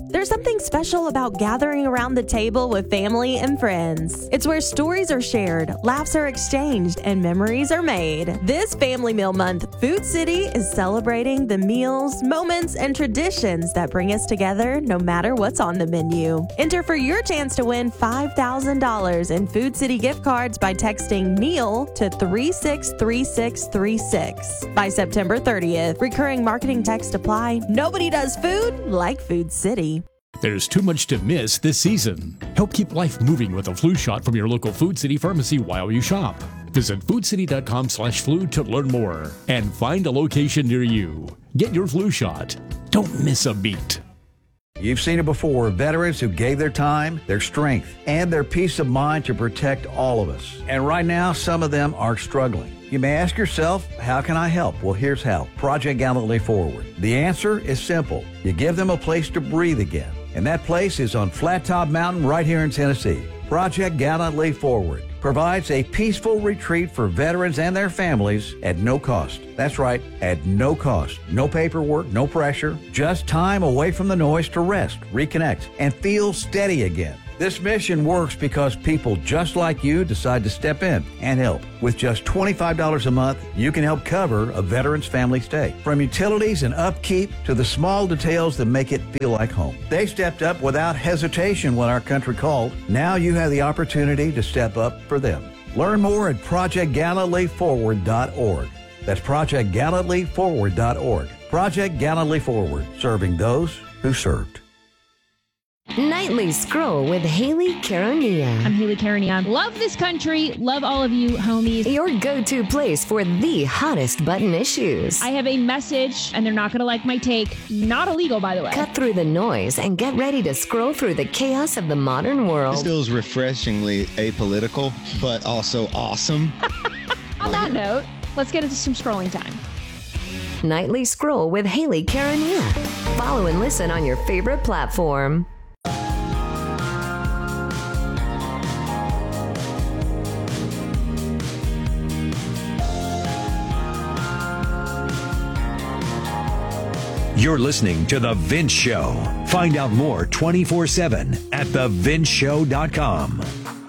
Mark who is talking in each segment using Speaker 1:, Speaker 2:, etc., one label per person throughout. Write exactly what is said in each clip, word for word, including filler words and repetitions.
Speaker 1: There's something special about gathering around the table with family and friends. It's where stories are shared, laughs are exchanged, and memories are made. This Family Meal Month, Food City is celebrating the meals, moments, and traditions that bring us together no matter what's on the menu. Enter for your chance to win five thousand dollars in Food City gift cards by texting meal to three six three six three six. By September thirtieth, recurring marketing text apply. Nobody does food like Food City.
Speaker 2: There's too much to miss this season. Help keep life moving with a flu shot from your local Food City pharmacy while you shop. Visit foodcity.com slash flu to learn more and find a location near you. Get your flu shot. Don't miss a beat.
Speaker 3: You've seen it before, veterans who gave their time, their strength, and their peace of mind to protect all of us. And right now, some of them are struggling. You may ask yourself, how can I help? Well, here's how. Project Gallantly Forward. The answer is simple. You give them a place to breathe again. And that place is on Flat Top Mountain right here in Tennessee. Project Gallantly Forward provides a peaceful retreat for veterans and their families at no cost. That's right, at no cost. No paperwork, no pressure, just time away from the noise to rest, reconnect, and feel steady again. This mission works because people just like you decide to step in and help. With just twenty-five dollars a month, you can help cover a veteran's family stay. From utilities and upkeep to the small details that make it feel like home. They stepped up without hesitation when our country called. Now you have the opportunity to step up for them. Learn more at project gallantly forward dot org. That's project gallantly forward dot org. Project Gallantly Forward, serving those who served.
Speaker 4: Nightly Scroll with Haley Caronia.
Speaker 5: I'm Haley Caronia. Love this country. Love all of you, homies.
Speaker 4: Your go-to place for the hottest button issues.
Speaker 5: I have a message, and they're not going to like my take. Not illegal, by the way.
Speaker 4: Cut through the noise and get ready to scroll through the chaos of the modern world.
Speaker 6: This feels refreshingly apolitical, but also awesome.
Speaker 5: On that note, let's get into some scrolling time.
Speaker 4: Nightly Scroll with Haley Caronia. Follow and listen on your favorite platform.
Speaker 7: You're listening to The Vince Show. Find out more twenty-four seven at the vince show dot com.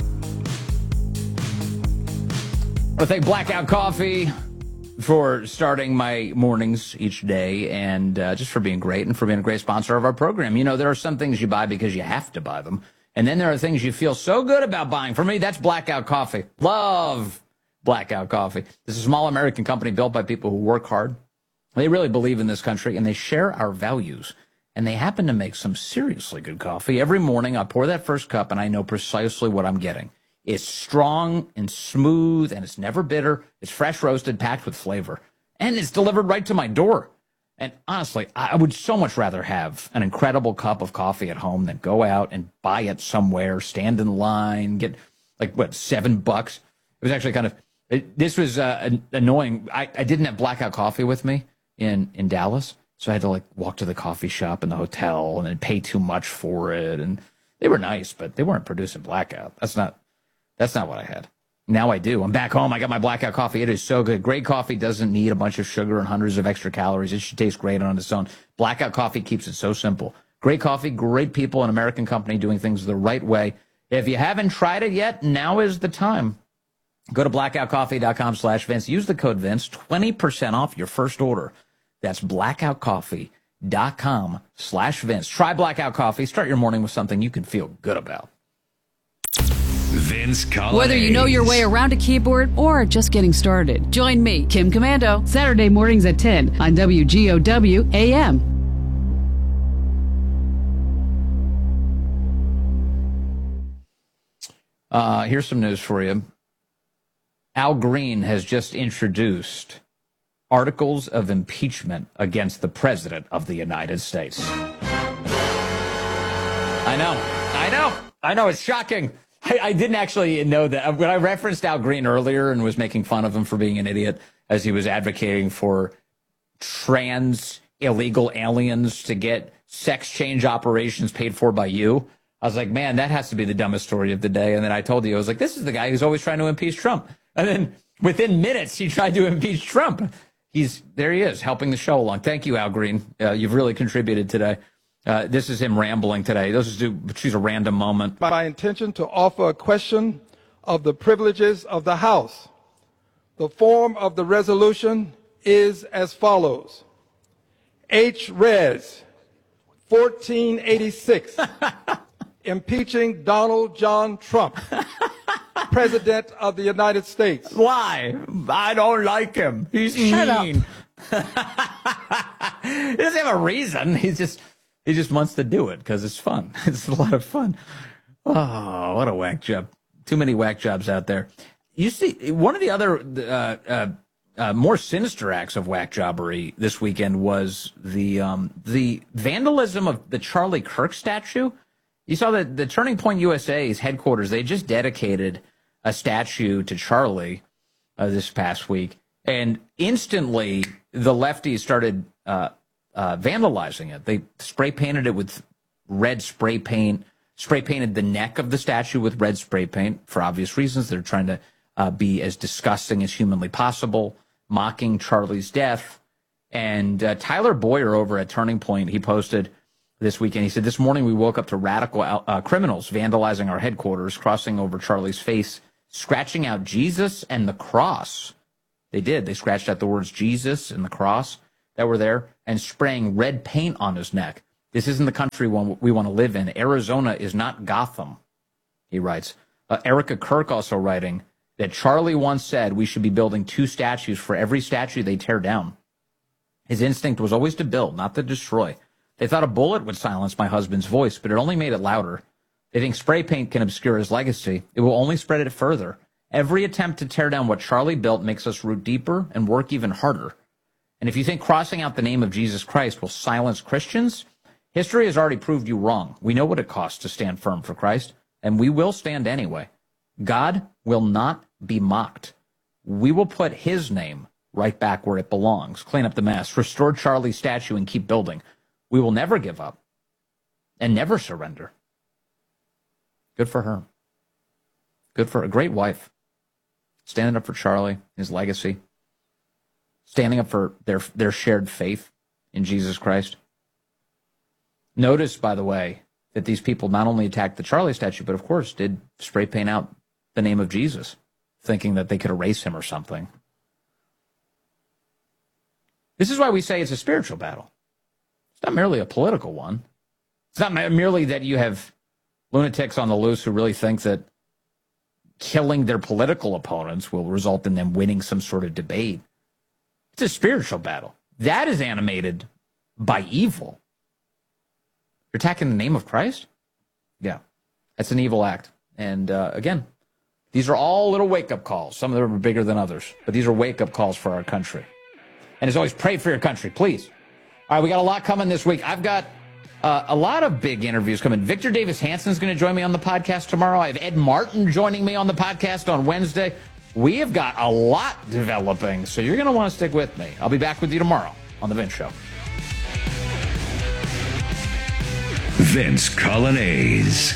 Speaker 8: I thank Blackout Coffee for starting my mornings each day and uh, just for being great and for being a great sponsor of our program. You know, there are some things you buy because you have to buy them. And then there are things you feel so good about buying. For me, that's Blackout Coffee. Love Blackout Coffee. This is a small American company built by people who work hard. They really believe in this country, and they share our values. And they happen to make some seriously good coffee. Every morning, I pour that first cup, and I know precisely what I'm getting. It's strong and smooth, and it's never bitter. It's fresh roasted, packed with flavor. And it's delivered right to my door. And honestly, I would so much rather have an incredible cup of coffee at home than go out and buy it somewhere, stand in line, get, like, what, seven bucks? It was actually kind of, it, this was uh, annoying. I, I didn't have Blackout Coffee with me in, in Dallas, so I had to, like, walk to the coffee shop in the hotel and then pay too much for it. And they were nice, but they weren't producing Blackout. That's not, that's not what I had. Now I do. I'm back home. I got my Blackout Coffee. It is so good. Great coffee doesn't need a bunch of sugar and hundreds of extra calories. It should taste great on its own. Blackout Coffee keeps it so simple. Great coffee, great people, an American company doing things the right way. If you haven't tried it yet, now is the time. Go to blackout coffee dot com slash Vince. Use the code Vince, twenty percent off your first order. That's blackout coffee dot com slash Vince. Try Blackout Coffee. Start your morning with something you can feel good about.
Speaker 7: Vince Collins.
Speaker 9: Whether you know your way around a keyboard or just getting started, join me, Kim Commando, Saturday mornings at ten on W G O W A M.
Speaker 8: Uh, here's some news for you. Al Green has just introduced articles of impeachment against the President of the United States. I know. I know. I know. It's shocking. I, I didn't actually know that. When I referenced Al Green earlier and was making fun of him for being an idiot as he was advocating for trans illegal aliens to get sex change operations paid for by you, I was like, man, that has to be the dumbest story of the day. And then I told you, I was like, this is the guy who's always trying to impeach Trump. And then within minutes, he tried to impeach Trump. He's there he is, helping the show along. Thank you, Al Green. Uh, you've really contributed today. Uh, this is him rambling today. This is she's a random moment.
Speaker 10: My intention to offer a question of the privileges of the House. The form of the resolution is as follows. H. Res. fourteen eighty-six. Impeaching Donald John Trump, President of the United States.
Speaker 8: Why? I don't like him. He's
Speaker 10: Shut
Speaker 8: mean. Up. He doesn't have a reason. He just he just wants to do it because it's fun. It's a lot of fun. Oh, what a whack job. Too many whack jobs out there. You see, one of the other uh, uh, uh, more sinister acts of whack jobbery this weekend was the um, the vandalism of the Charlie Kirk statue. You saw that the Turning Point U S A's headquarters, they just dedicated a statue to Charlie uh, this past week. And instantly, the lefties started uh, uh, vandalizing it. They spray painted it with red spray paint, spray painted the neck of the statue with red spray paint for obvious reasons. They're trying to uh, be as disgusting as humanly possible, mocking Charlie's death. And uh, Tyler Boyer over at Turning Point, he posted this weekend. He said, this morning we woke up to radical uh, criminals vandalizing our headquarters, crossing over Charlie's face, scratching out Jesus and the cross. They did. They scratched out the words Jesus and the cross that were there and spraying red paint on his neck. This isn't the country we want to live in. Arizona is not Gotham, he writes. Uh, Erica Kirk also writing that Charlie once said we should be building two statues for every statue they tear down. His instinct was always to build, not to destroy. They thought a bullet would silence my husband's voice, but it only made it louder. They think spray paint can obscure his legacy. It will only spread it further. Every attempt to tear down what Charlie built makes us root deeper and work even harder. And if you think crossing out the name of Jesus Christ will silence Christians, history has already proved you wrong. We know what it costs to stand firm for Christ, and we will stand anyway. God will not be mocked. We will put his name right back where it belongs, clean up the mess, restore Charlie's statue, and keep building. We will never give up and never surrender. Good for her. Good for a great wife. Standing up for Charlie, his legacy. Standing up for their, their shared faith in Jesus Christ. Notice, by the way, that these people not only attacked the Charlie statue, but of course did spray paint out the name of Jesus, thinking that they could erase him or something. This is why we say it's a spiritual battle. It's not merely a political one. It's not merely that you have lunatics on the loose who really think that killing their political opponents will result in them winning some sort of debate. It's a spiritual battle. That is animated by evil. You're attacking the name of Christ? Yeah, that's an evil act. And uh, again, these are all little wake-up calls. Some of them are bigger than others, but these are wake-up calls for our country. And as always, pray for your country, please. All right, we got a lot coming this week. I've got uh, a lot of big interviews coming. Victor Davis Hanson is going to join me on the podcast tomorrow. I have Ed Martin joining me on the podcast on Wednesday. We have got a lot developing, so you're going to want to stick with me. I'll be back with you tomorrow on The Vince Show.
Speaker 7: Vince Colonnese.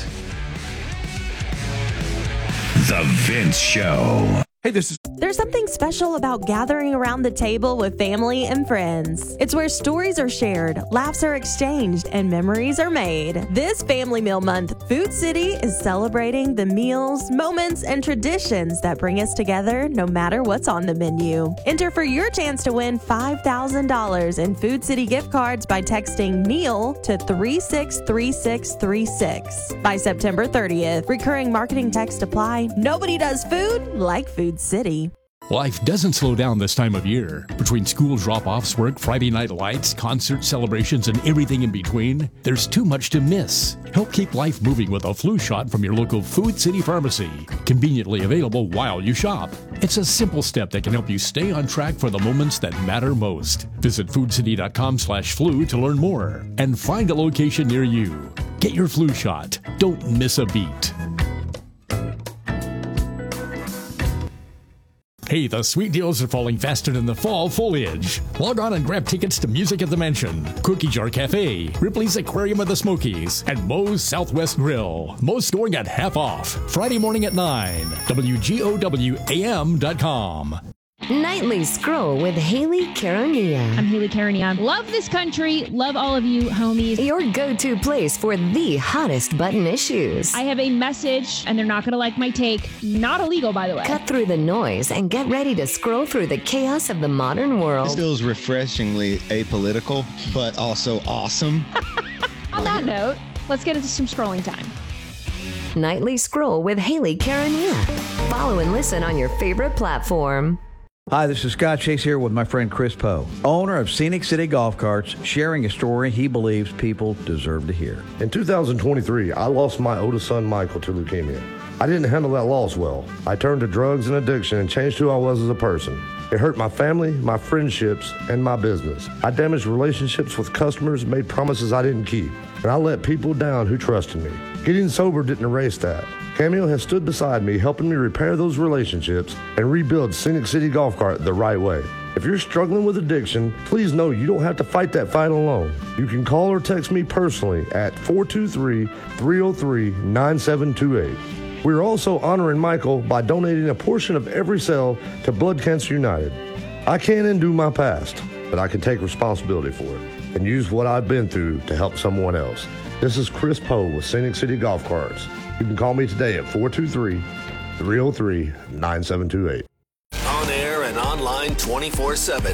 Speaker 7: The Vince Show.
Speaker 11: Hey, this is...
Speaker 1: There's something special about gathering around the table with family and friends. It's where stories are shared, laughs are exchanged, and memories are made. This Family Meal Month, Food City is celebrating the meals, moments, and traditions that bring us together no matter what's on the menu. Enter for your chance to win five thousand dollars in Food City gift cards by texting meal to three six three six three six. By September thirtieth, recurring marketing text apply. Nobody does food like Food City.
Speaker 2: Life doesn't slow down this time of year. Between school drop-offs, work, Friday night lights, concert celebrations, and everything in between, there's too much to miss. Help keep life moving with a flu shot from your local Food City Pharmacy. Conveniently available while you shop. It's a simple step that can help you stay on track for the moments that matter most. Visit foodcity.com slash flu to learn more and find a location near you. Get your flu shot. Don't miss a beat. Hey, the sweet deals are falling faster than the fall foliage. Log on and grab tickets to Music at the Mansion, Cookie Jar Cafe, Ripley's Aquarium of the Smokies, and Moe's Southwest Grill. Most going at half off. Friday morning at nine. W G O W A M dot com.
Speaker 4: Nightly Scroll with Haley Caronia.
Speaker 5: I'm Haley Caronia. Love this country. Love all of you, homies.
Speaker 4: Your go-to place for the hottest button issues.
Speaker 5: I have a message, and they're not going to like my take. Not illegal, by the way.
Speaker 4: Cut through the noise and get ready to scroll through the chaos of the modern world.
Speaker 6: This feels refreshingly apolitical, but also awesome.
Speaker 5: On that note, let's get into some scrolling time.
Speaker 4: Nightly Scroll with Haley Caronia. Follow and listen on your favorite platform.
Speaker 3: Hi, this is Scott Chase here with my friend Chris Poe, owner of Scenic City Golf Carts, sharing a story he believes people deserve to hear.
Speaker 11: In two thousand twenty-three, I lost my oldest son, Michael, to leukemia. I didn't handle that loss well. I turned to drugs and addiction and changed who I was as a person. It hurt my family, my friendships, and my business. I damaged relationships with customers, made promises I didn't keep, and I let people down who trusted me. Getting sober didn't erase that. Cameo has stood beside me, helping me repair those relationships and rebuild Scenic City Golf Cart the right way. If you're struggling with addiction, please know you don't have to fight that fight alone. You can call or text me personally at four two three, three oh three, nine seven two eight. We're also honoring Michael by donating a portion of every sale to Blood Cancer United. I can't undo my past, but I can take responsibility for it and use what I've been through to help someone else. This is Chris Poe with Scenic City Golf Carts. You can call me today at four two three, three oh three, nine seven two eight.
Speaker 12: On air and online twenty-four seven.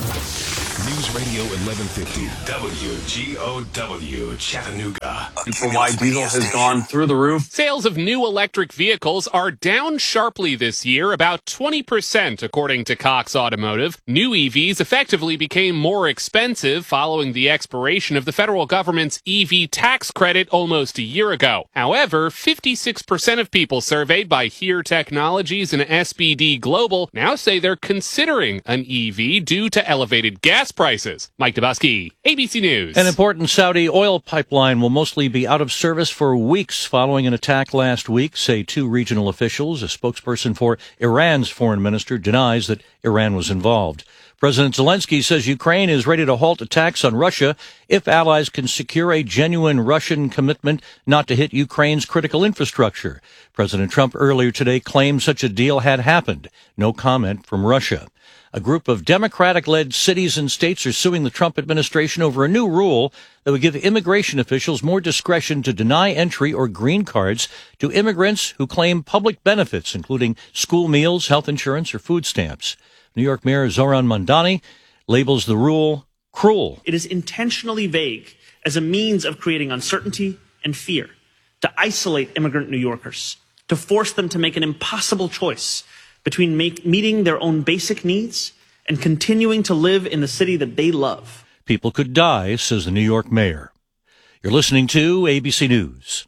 Speaker 13: News Radio eleven fifty, W G O W, Chattanooga.
Speaker 14: Super-wide diesel has gone through the roof.
Speaker 15: Sales of new electric vehicles are down sharply this year, about twenty percent, according to Cox Automotive. New E Vs effectively became more expensive following the expiration of the federal government's E V tax credit almost a year ago. However, fifty-six percent of people surveyed by HERE Technologies and S B D Global now say they're considering an E V due to elevated gas prices. Mike Dubusky, A B C News.
Speaker 16: An important Saudi oil pipeline will mostly be out of service for weeks following an attack last week, say two regional officials. A spokesperson for Iran's foreign minister denies that Iran was involved. President Zelensky says Ukraine is ready to halt attacks on Russia if allies can secure a genuine Russian commitment not to hit Ukraine's critical infrastructure. President Trump earlier today claimed such a deal had happened. No comment from Russia. A group of Democratic-led cities and states are suing the Trump administration over a new rule that would give immigration officials more discretion to deny entry or green cards to immigrants who claim public benefits, including school meals, health insurance, or food stamps. New York Mayor Zohran Mamdani labels the rule cruel.
Speaker 17: It is intentionally vague as a means of creating uncertainty and fear, to isolate immigrant New Yorkers, to force them to make an impossible choice between make, meeting their own basic needs and continuing to live in the city that they love.
Speaker 16: People could die, says the New York mayor. You're listening to A B C News.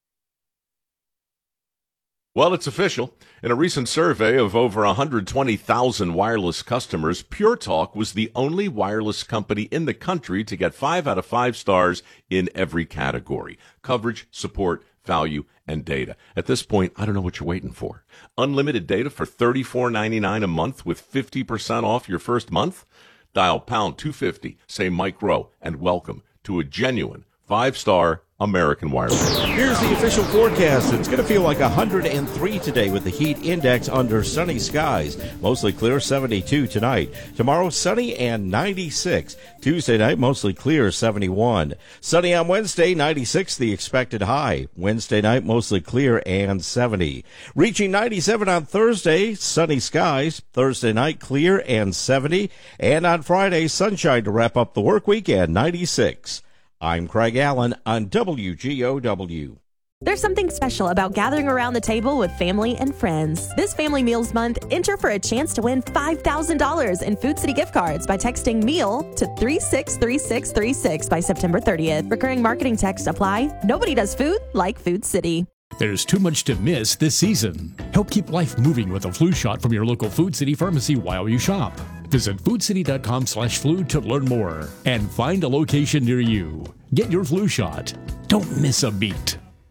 Speaker 18: Well, it's official. In a recent survey of over one hundred twenty thousand wireless customers, Pure Talk was the only wireless company in the country to get five out of five stars in every category: coverage, support, value, and data. At this point, I don't know what you're waiting for. Unlimited data for thirty-four ninety-nine a month with fifty percent off your first month? Dial pound two fifty, say Mike Rowe, and welcome to a genuine five-star American Wireless.
Speaker 19: Here's the official forecast. It's going to feel like one hundred three today with the heat index under sunny skies. Mostly clear, seventy-two tonight. Tomorrow, sunny and ninety-six. Tuesday night, mostly clear, seventy-one. Sunny on Wednesday, ninety-six the expected high. Wednesday night, mostly clear and seventy. Reaching ninety-seven on Thursday, sunny skies. Thursday night, clear and seventy. And on Friday, sunshine to wrap up the work week and ninety-six. I'm Craig Allen on W G O W.
Speaker 1: There's something special about gathering around the table with family and friends. This Family Meals Month, enter for a chance to win five thousand dollars in Food City gift cards by texting MEAL to three six three six three six by September thirtieth. Recurring marketing text apply. Nobody does food like Food City.
Speaker 2: There's too much to miss this season. Help keep life moving with a flu shot from your local Food City pharmacy while you shop. Visit foodcity.com slash flu to learn more and find a location near you. Get your flu shot. Don't miss a beat.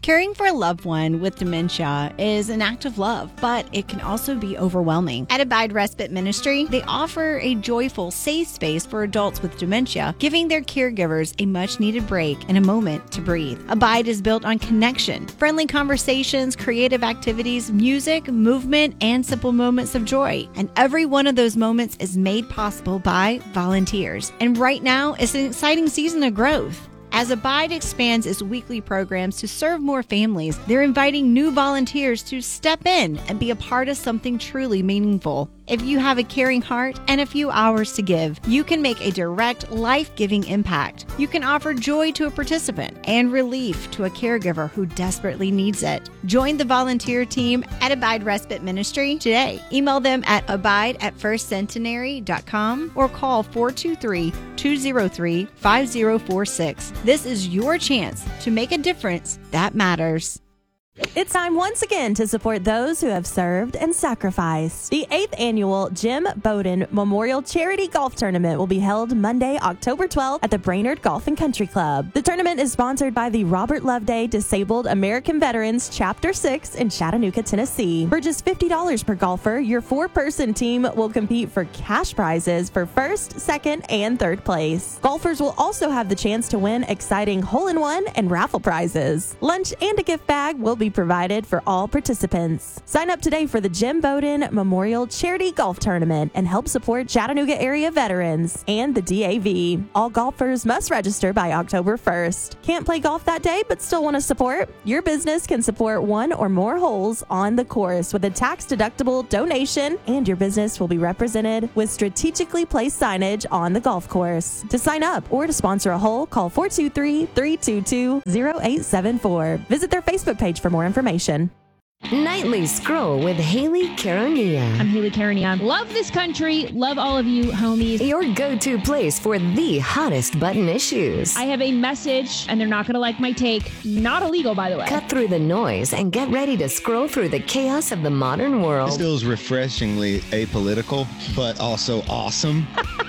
Speaker 20: Caring for a loved one with dementia is an act of love, but it can also be overwhelming. At Abide Respite Ministry, they offer a joyful, safe space for adults with dementia, giving their caregivers a much-needed break and a moment to breathe. Abide is built on connection, friendly conversations, creative activities, music, movement, and simple moments of joy. And every one of those moments is made possible by volunteers. And right now, it's an exciting season of growth. As Abide expands its weekly programs to serve more families, they're inviting new volunteers to step in and be a part of something truly meaningful. If you have a caring heart and a few hours to give, you can make a direct, life-giving impact. You can offer joy to a participant and relief to a caregiver who desperately needs it. Join the volunteer team at Abide Respite Ministry today. Email them at abide at first centenary dot com or call four two three, two zero three, five zero four six. This is your chance to make a difference that matters.
Speaker 1: It's time once again to support those who have served and sacrificed. The eighth annual Jim Bowden Memorial Charity Golf Tournament will be held Monday, October twelfth at the Brainerd Golf and Country Club. The tournament is sponsored by the Robert Loveday Disabled American Veterans Chapter six in Chattanooga, Tennessee. For just fifty dollars per golfer, your four-person team will compete for cash prizes for first, second, and third place. Golfers will also have the chance to win exciting hole-in-one and raffle prizes. Lunch and a gift bag will be provided for all participants. Sign up today for the Jim Bowden Memorial Charity Golf Tournament and help support Chattanooga area veterans and the D A V. All golfers must register by October first. Can't play golf that day but still want to support? Your business can support one or more holes on the course with a tax-deductible donation, and your business will be represented with strategically placed signage on the golf course. To sign up or to sponsor a hole, call four two three, three two two, zero eight seven four. Visit their Facebook page for more information.
Speaker 4: Nightly Scroll with Haley Caronia.
Speaker 5: I'm Haley Caronia. Love this country. Love all of you, homies.
Speaker 4: Your go-to place for the hottest button issues.
Speaker 5: I have a message, and they're not going to like my take. Not illegal, by the way.
Speaker 4: Cut through the noise and get ready to scroll through the chaos of the modern world.
Speaker 6: This feels refreshingly apolitical, but also awesome.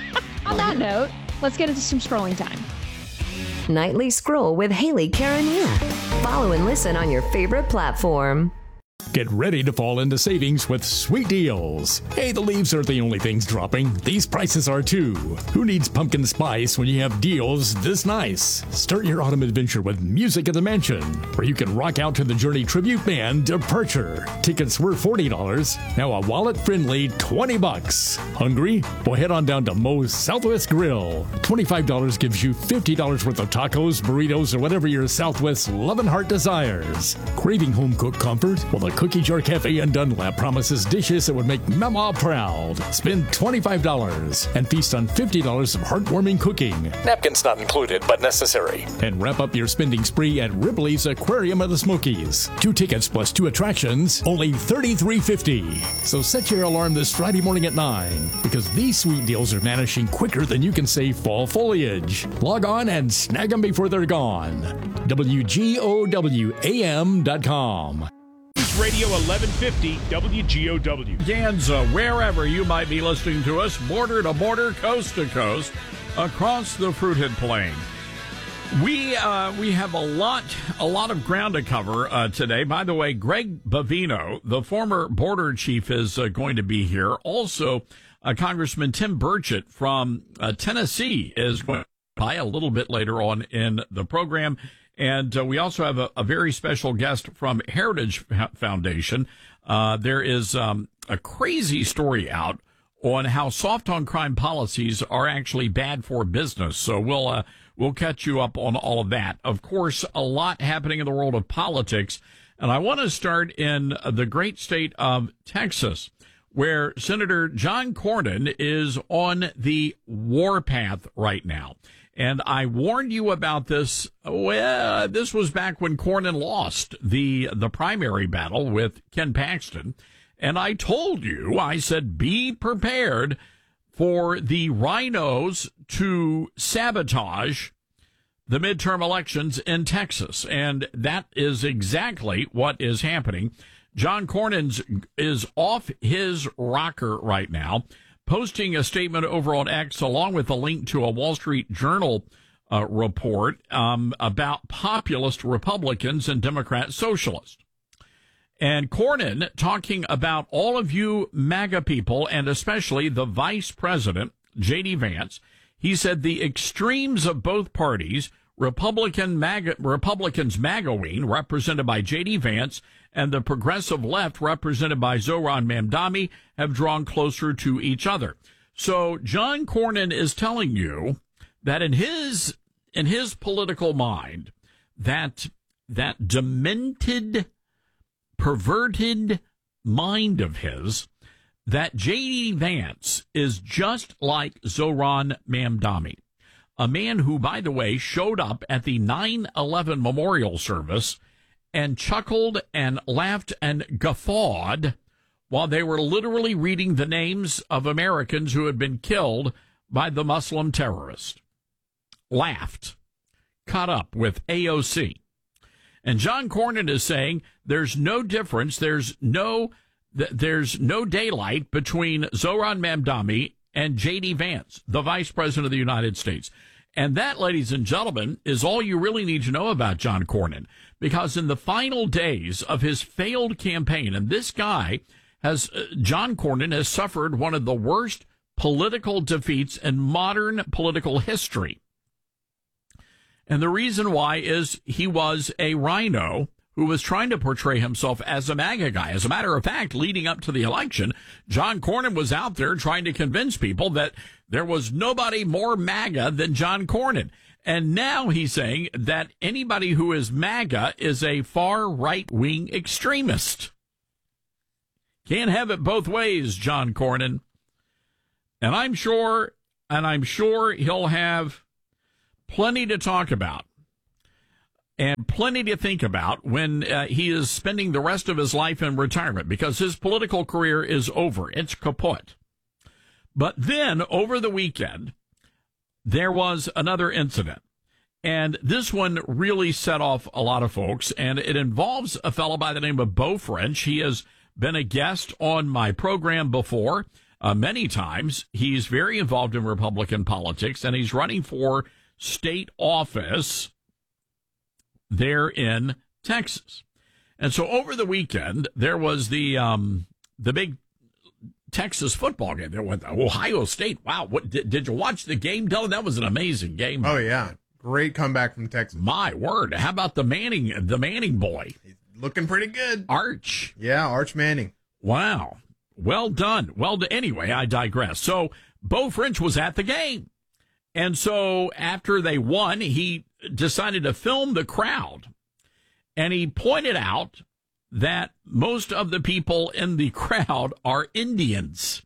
Speaker 5: On that note, let's get into some scrolling time.
Speaker 4: Nightly Scroll with Haley Caronia. Follow and listen on your favorite platform.
Speaker 2: Get ready to fall into savings with sweet deals. Hey, the leaves aren't the only things dropping. These prices are too. Who needs pumpkin spice when you have deals this nice? Start your autumn adventure with Music at the Mansion, where you can rock out to the Journey tribute band Departure. Tickets were forty dollars. Now a wallet-friendly twenty bucks. Hungry? Well, head on down to Moe's Southwest Grill. twenty-five dollars gives you fifty dollars worth of tacos, burritos, or whatever your Southwest loving heart desires. Craving home-cooked comfort? Well, the Cookie Jar Cafe in Dunlap promises dishes that would make Mama proud. Spend twenty-five dollars and feast on fifty dollars of heartwarming cooking. Napkins not included, but necessary. And wrap up your spending spree at Ripley's Aquarium of the Smokies. Two tickets plus two attractions, only thirty-three fifty. So set your alarm this Friday morning at nine, because these sweet deals are vanishing quicker than you can say fall foliage. Log on and snag them before they're gone. W G O W A M dot com.
Speaker 21: Radio eleven fifty W G O W.
Speaker 22: Danza, wherever you might be listening to us, border to border, coast to coast, across the Fruited Plain. We uh, we have a lot a lot of ground to cover uh, today. By the way, Greg Bavino, the former border chief, is uh, going to be here. Also, uh, Congressman Tim Burchett from uh, Tennessee is going to by a little bit later on in the program. And uh, we also have a, a very special guest from Heritage Foundation. Uh, there is um, a crazy story out on how soft on crime policies are actually bad for business. So we'll uh, we'll catch you up on all of that. Of course, a lot happening in the world of politics. And I want to start in the great state of Texas, where Senator John Cornyn is on the warpath right now. And I warned you about this. Well, this was back when Cornyn lost the the primary battle with Ken Paxton. And I told you, I said, be prepared for the rhinos to sabotage the midterm elections in Texas. And that is exactly what is happening. John Cornyn is off his rocker right now, posting a statement over on X along with a link to a Wall Street Journal uh, report um, about populist Republicans and Democrat socialists. And Cornyn talking about all of you MAGA people, and especially the vice president, J D. Vance. He said the extremes of both parties, Republican MAGA, Republicans MAGAween, represented by J D. Vance, and the progressive left, represented by Zohran Mamdani, have drawn closer to each other. So John Cornyn is telling you that in his in his political mind, that that demented, perverted mind of his, that J D. Vance is just like Zohran Mamdani, a man who, by the way, showed up at the nine eleven memorial service and chuckled and laughed and guffawed while they were literally reading the names of Americans who had been killed by the Muslim terrorist. Laughed. Caught up with A O C. And John Cornyn is saying there's no difference, there's no there's no daylight between Zohran Mamdani and J D. Vance, the Vice President of the United States. And that, ladies and gentlemen, is all you really need to know about John Cornyn, because in the final days of his failed campaign, and this guy has, uh, John Cornyn has suffered one of the worst political defeats in modern political history. And the reason why is he was a rhino who was trying to portray himself as a MAGA guy. As a matter of fact, leading up to the election, John Cornyn was out there trying to convince people that there was nobody more MAGA than John Cornyn. And now he's saying that anybody who is MAGA is a far right-wing extremist. Can't have it both ways, John Cornyn. And I'm sure, and I'm sure he'll have plenty to talk about and plenty to think about when uh, he is spending the rest of his life in retirement, because his political career is over. It's kaput. But then over the weekend, there was another incident. And this one really set off a lot of folks, and it involves a fellow by the name of Beau French. He has been a guest on my program before uh, many times. He's very involved in Republican politics, and he's running for state office there in Texas. And so over the weekend, there was the um, the big Texas football game. There went Ohio State. Wow. What did, did you watch the game, Dylan? That was an amazing game.
Speaker 9: Oh, yeah. Great comeback from Texas.
Speaker 22: My word. How about the Manning, the Manning boy?
Speaker 9: He's looking pretty good.
Speaker 22: Arch.
Speaker 9: Yeah, Arch Manning.
Speaker 22: Wow. Well done. Well, anyway, I digress. So Beau French was at the game. And so after they won, he decided to film the crowd. And he pointed out that most of the people in the crowd are Indians.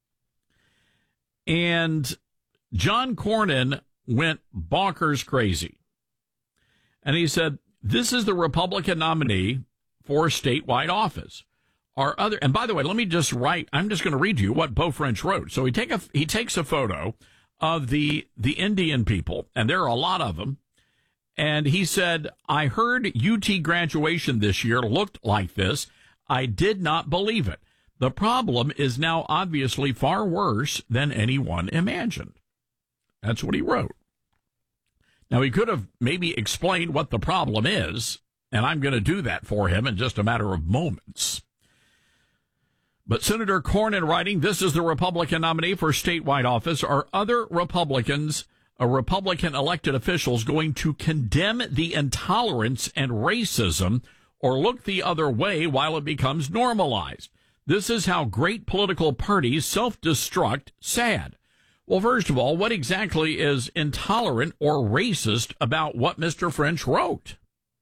Speaker 22: And John Cornyn went bonkers crazy. And he said, this is the Republican nominee for statewide office. Our other, and by the way, let me just write, I'm just going to read you what Beau French wrote. So he take a, he takes a photo of the, the Indian people, and there are a lot of them. And he said, I heard U T graduation this year looked like this. I did not believe it. The problem is now obviously far worse than anyone imagined. That's what he wrote. Now, he could have maybe explained what the problem is, and I'm going to do that for him in just a matter of moments. But Senator Cornyn writing, this is the Republican nominee for statewide office. Are other Republicans, uh, Republican elected officials going to condemn the intolerance and racism or look the other way while it becomes normalized? This is how great political parties self-destruct. Sad. Well, first of all, what exactly is intolerant or racist about what Mister French wrote?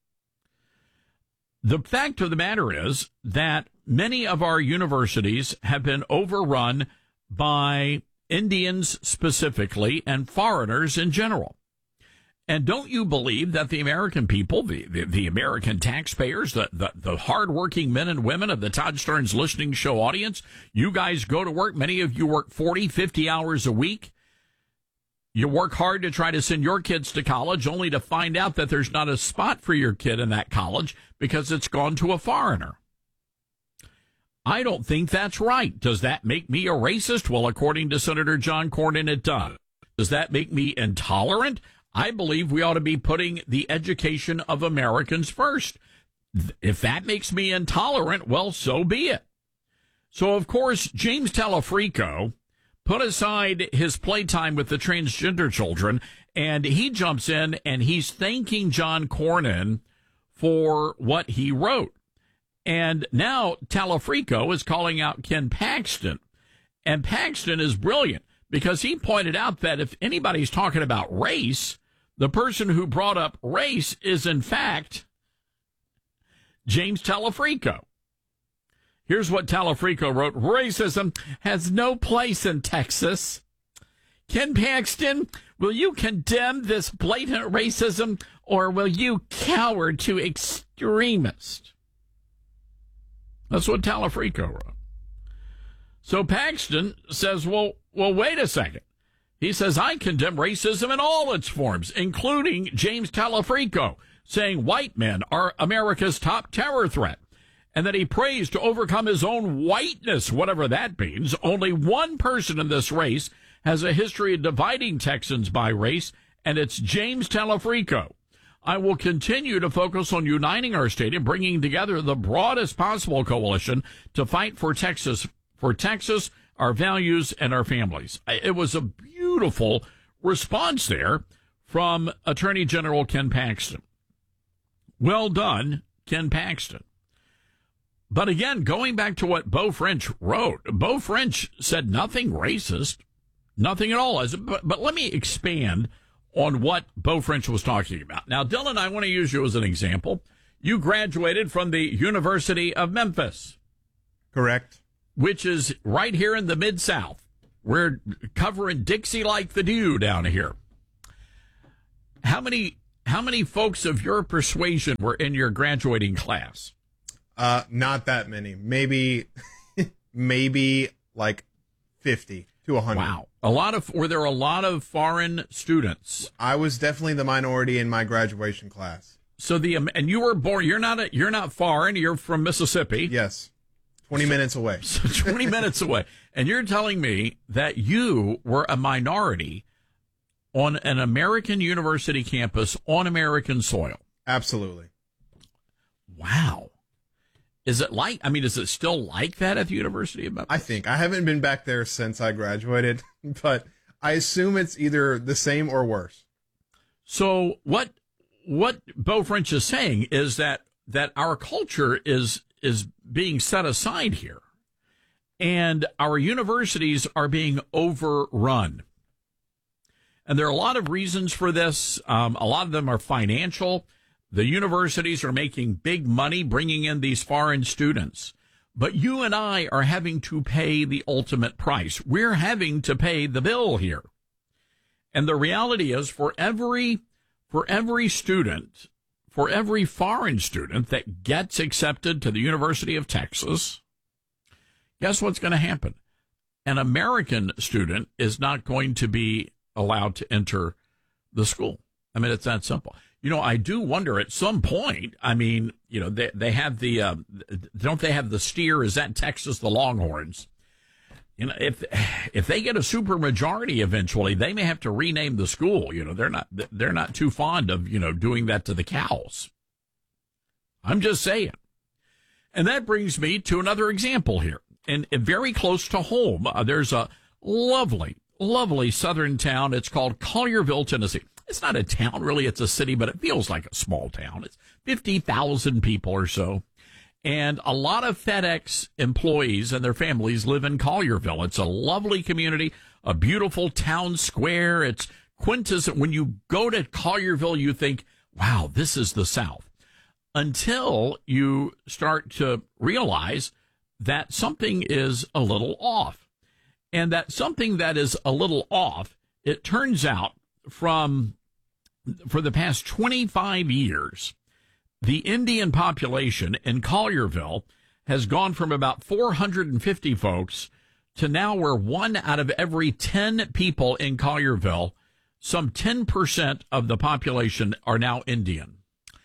Speaker 22: The fact of the matter is that many of our universities have been overrun by Indians specifically and foreigners in general. And don't you believe that the American people, the, the, the American taxpayers, the, the, the hardworking men and women of the Todd Stearns Listening Show audience, you guys go to work. Many of you work forty, fifty hours a week. You work hard to try to send your kids to college only to find out that there's not a spot for your kid in that college because it's gone to a foreigner. I don't think that's right. Does that make me a racist? Well, according to Senator John Cornyn, it does. Does that make me intolerant? I believe we ought to be putting the education of Americans first. If that makes me intolerant, well, so be it. So, of course, James Telefrico put aside his playtime with the transgender children, and he jumps in and he's thanking John Cornyn for what he wrote. And now Telefrico is calling out Ken Paxton. And Paxton is brilliant because he pointed out that if anybody's talking about race, the person who brought up race is, in fact, James Telefrico. Here's what Telefrico wrote. Racism has no place in Texas. Ken Paxton, will you condemn this blatant racism, or will you cower to extremists? That's what Telefrico wrote. So Paxton says, well, well, wait a second. He says, I condemn racism in all its forms, including James Telefrico, saying white men are America's top terror threat, and that he prays to overcome his own whiteness, whatever that means. Only one person in this race has a history of dividing Texans by race, and it's James Telefrico. I will continue to focus on uniting our state and bringing together the broadest possible coalition to fight for Texas, for Texas, our values, and our families. It was a beautiful response there from Attorney General Ken Paxton. Well done, Ken Paxton. But again, going back to what Beau French wrote, Beau French said nothing racist, nothing at all. But, but let me expand on what Beau French was talking about. Now, Dylan, I want to use you as an example. You graduated from the University of Memphis.
Speaker 9: Correct.
Speaker 22: Which is right here in the Mid-South. We're covering Dixie like the dew down here. How many, how many folks of your persuasion were in your graduating class?
Speaker 9: Uh, not that many. Maybe, maybe like fifty to a hundred.
Speaker 22: Wow. A lot of, were there a lot of foreign students?
Speaker 9: I was definitely the minority in my graduation class.
Speaker 22: So the, and you were born, you're not, a, you're not foreign, you're from Mississippi.
Speaker 9: Yes. twenty so, minutes away.
Speaker 22: So twenty minutes away. And you're telling me that you were a minority on an American university campus on American soil.
Speaker 9: Absolutely.
Speaker 22: Wow. Is it like, I mean, is it still like that at the University of Memphis?
Speaker 9: I think. I haven't been back there since I graduated, but I assume it's either the same or worse.
Speaker 22: So what, what Beau French is saying is that, that our culture is, is being set aside here, and our universities are being overrun. And there are a lot of reasons for this. Um, a lot of them are financial. The universities are making big money bringing in these foreign students. But you and I are having to pay the ultimate price. We're having to pay the bill here. And the reality is, for every, for every student, for every foreign student that gets accepted to the University of Texas, guess what's going to happen? An American student is not going to be allowed to enter the school. I mean, it's that simple. You know, I do wonder at some point, I mean, you know, they, they have the, uh, don't they have the steer? Is that Texas, the Longhorns? You know, if, if they get a super majority eventually, they may have to rename the school. You know, they're not, they're not too fond of, you know, doing that to the cows. I'm just saying. And that brings me to another example here. And very close to home, uh, there's a lovely, lovely southern town. It's called Collierville, Tennessee. It's not a town, really. It's a city, but it feels like a small town. It's fifty thousand people or so. And a lot of FedEx employees and their families live in Collierville. It's a lovely community, a beautiful town square. It's quintessential. When you go to Collierville, you think, wow, this is the South. Until you start to realize that something is a little off. And that something that is a little off, it turns out, from for the past twenty-five years, the Indian population in Collierville has gone from about four hundred fifty folks to now where one out of every ten people in Collierville, some ten percent of the population are now Indian.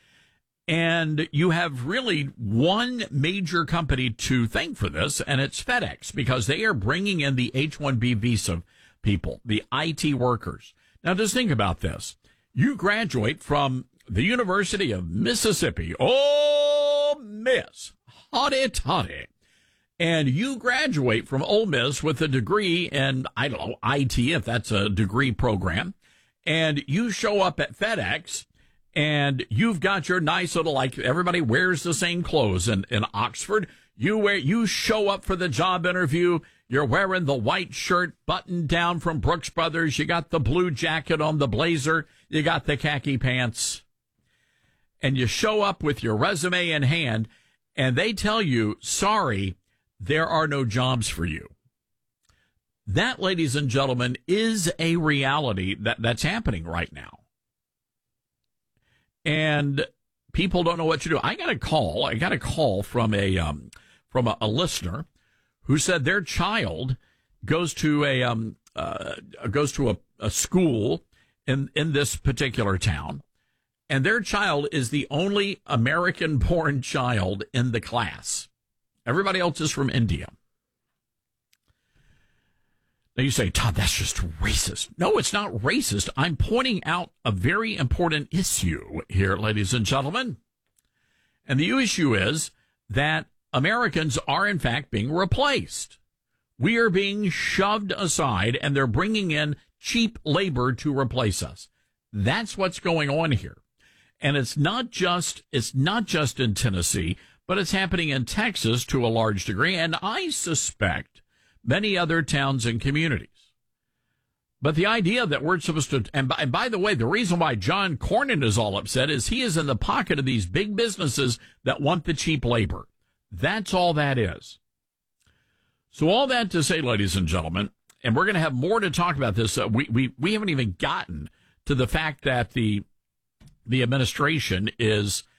Speaker 22: And you have really one major company to thank for this, and it's FedEx, because they are bringing in the H one B visa people, the I T workers. Now, just think about this. You graduate from the University of Mississippi. Ole Miss. Hotty toddy. And you graduate from Ole Miss with a degree in, I don't know, I T, if that's a degree program. And you show up at FedEx, and you've got your nice little, like, everybody wears the same clothes in, in Oxford. You wear, you show up for the job interview. You're wearing the white shirt buttoned down from Brooks Brothers. You got the blue jacket on the blazer. You got the khaki pants. And you show up with your resume in hand, and they tell you, sorry, there are no jobs for you. That, ladies and gentlemen, is a reality that, that's happening right now. And people don't know what to do. I got a call. I got a call from a um, from a, a listener who said their child goes to a um, uh, goes to a, a school in in this particular town, and their child is the only American-born child in the class. Everybody else is from India. Now you say, Todd, that's just racist. No, it's not racist. I'm pointing out a very important issue here, ladies and gentlemen. And the issue is that Americans are, in fact, being replaced. We are being shoved aside, and they're bringing in cheap labor to replace us. That's what's going on here. And it's not just, it's not just in Tennessee, but it's happening in Texas to a large degree, and I suspect many other towns and communities. But the idea that we're supposed to, and by, and by the way, the reason why John Cornyn is all upset is he is in the pocket of these big businesses that want the cheap labor. That's all that is. So all that to say, ladies and gentlemen, and we're going to have more to talk about this. Uh, we, we, we haven't even gotten to the fact that the, the administration is